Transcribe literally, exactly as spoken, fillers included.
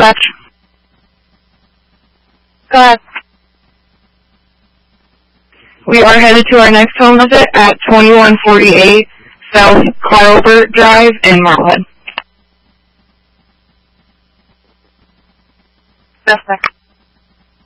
dispatch. Go ahead. We are headed to our next home visit at twenty-one forty-eight South Clarlbert Drive in Marblehead. Suspect.